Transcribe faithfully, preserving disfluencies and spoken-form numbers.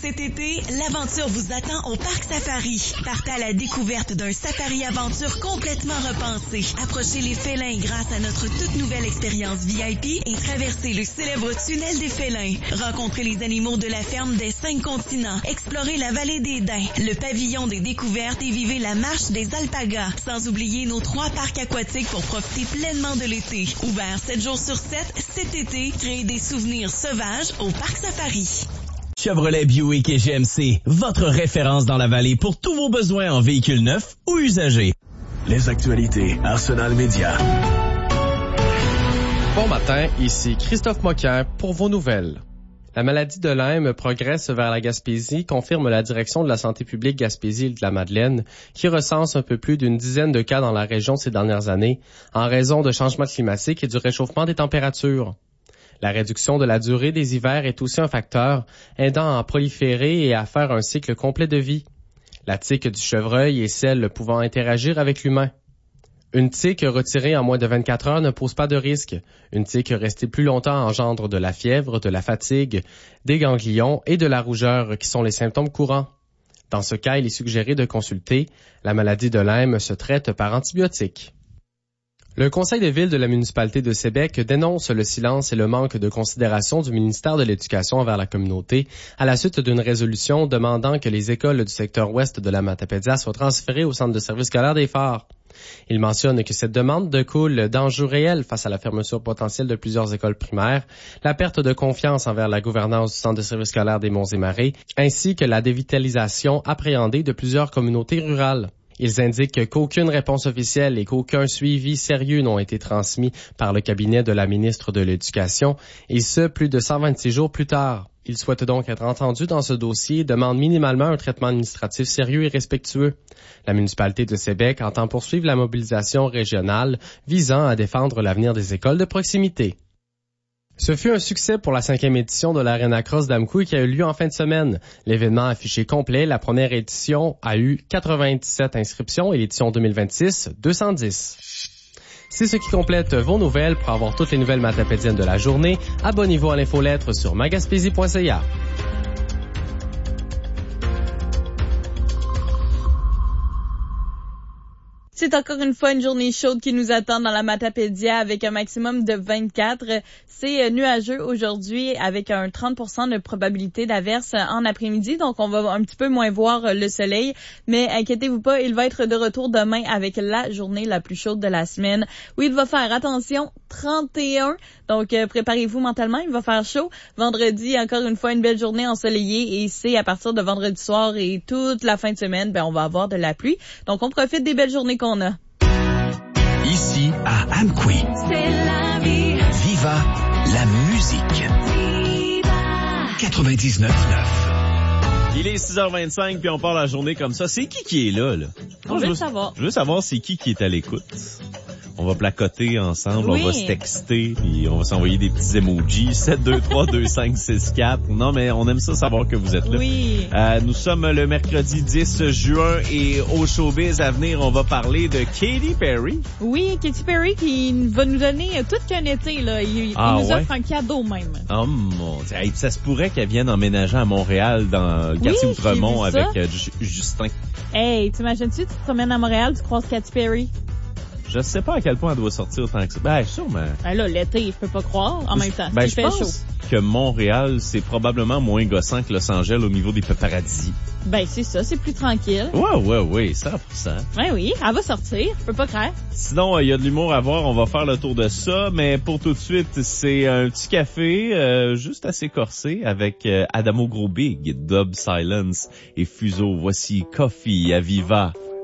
Cet été, l'aventure vous attend au Parc Safari. Partez à la découverte d'un safari-aventure complètement repensé. Approchez les félins grâce à notre toute nouvelle expérience V I P et traversez le célèbre tunnel des félins. Rencontrez les animaux de la ferme des cinq continents. Explorez la vallée des Daims, le pavillon des découvertes et vivez la marche des alpagas. Sans oublier nos trois parcs aquatiques pour profiter pleinement de l'été. Ouvert sept jours sur sept, cet été, créez des souvenirs sauvages au Parc Safari. Chevrolet, Buick et G M C, votre référence dans la vallée pour tous vos besoins en véhicules neufs ou usagés. Les actualités, Arsenal Média. Bon matin, ici Christophe Moquin pour vos nouvelles. La maladie de Lyme progresse vers la Gaspésie, confirme la direction de la santé publique Gaspésie-Île-de-la-Madeleine, qui recense un peu plus d'une dizaine de cas dans la région ces dernières années, en raison de changements climatiques et du réchauffement des températures. La réduction de la durée des hivers est aussi un facteur, aidant à proliférer et à faire un cycle complet de vie. La tique du chevreuil est celle pouvant interagir avec l'humain. Une tique retirée en moins de vingt-quatre heures ne pose pas de risque. Une tique restée plus longtemps engendre de la fièvre, de la fatigue, des ganglions et de la rougeur qui sont les symptômes courants. Dans ce cas, il est suggéré de consulter. La maladie de Lyme se traite par antibiotiques. Le conseil de ville de la municipalité de Sébec dénonce le silence et le manque de considération du ministère de l'Éducation envers la communauté à la suite d'une résolution demandant que les écoles du secteur ouest de la Matapédia soient transférées au centre de service scolaire des Phares. Il mentionne que cette demande découle d'enjeux réels face à la fermeture potentielle de plusieurs écoles primaires, la perte de confiance envers la gouvernance du centre de service scolaire des Monts-et-Marais, ainsi que la dévitalisation appréhendée de plusieurs communautés rurales. Ils indiquent qu'aucune réponse officielle et qu'aucun suivi sérieux n'ont été transmis par le cabinet de la ministre de l'Éducation, et ce, plus de cent vingt-six jours plus tard. Ils souhaitent donc être entendus dans ce dossier et demandent minimalement un traitement administratif sérieux et respectueux. La municipalité de Sébec entend poursuivre la mobilisation régionale visant à défendre l'avenir des écoles de proximité. Ce fut un succès pour la cinquième édition de l'Arena Cross d'Amqui qui a eu lieu en fin de semaine. L'événement affiché complet, la première édition a eu quatre-vingt-dix-sept inscriptions et l'édition deux mille vingt-six, deux cent dix. C'est ce qui complète vos nouvelles. Pour avoir toutes les nouvelles matapédiennes de la journée, abonnez-vous à l'infolettre sur magaspésie point c a. C'est encore une fois une journée chaude qui nous attend dans la Matapédia avec un maximum de vingt-quatre. C'est nuageux aujourd'hui avec un trente pour cent de probabilité d'averse en après-midi, donc on va un petit peu moins voir le soleil. Mais inquiétez-vous pas, il va être de retour demain avec la journée la plus chaude de la semaine où il va faire, attention, trente et un. Donc euh, préparez-vous mentalement, il va faire chaud. Vendredi, encore une fois, une belle journée ensoleillée et c'est à partir de vendredi soir et toute la fin de semaine, ben on va avoir de la pluie. Donc on profite des belles journées qu'on a. Ici, à Amqui. C'est la vie. Viva la musique. Viva. quatre-vingt-dix-neuf neuf. Il est six heures vingt-cinq puis on part la journée comme ça. C'est qui qui est là, là? On veut le savoir. Je veux savoir c'est qui qui est à l'écoute. On va placoter ensemble, oui. On va se texter, puis on va s'envoyer des petits emojis. sept deux trois deux cinq six quatre. Non, mais on aime ça savoir que vous êtes là. Oui. Euh, nous sommes le mercredi dix juin et au showbiz à venir, on va parler de Katy Perry. Oui, Katy Perry qui va nous donner tout qu'un été, là. Il, ah, il nous ouais? offre un cadeau même. Oh mon Dieu. Hey, ça se pourrait qu'elle vienne emménager à Montréal dans le quartier oui, Outremont avec euh, J- Justin. Hey, t'imagines-tu, tu te promènes à Montréal, tu croises Katy Perry? Je sais pas à quel point elle doit sortir tant que ça. Ben, sûrement. Ben là, l'été, je peux pas croire. En même temps, ben, il je fait pense chaud. Que Montréal, c'est probablement moins gossant que Los Angeles au niveau des paparazzi. Ben, c'est ça, c'est plus tranquille. Ouais, ouais, ouais, cent pour cent. Ben oui, elle va sortir, je peux pas croire. Sinon, il y a de l'humour à voir, on va faire le tour de ça, mais pour tout de suite, c'est un petit café euh, juste assez corsé avec euh, Adamo Gros Big, Dub Silence et Fuso. Voici Coffee à Viva.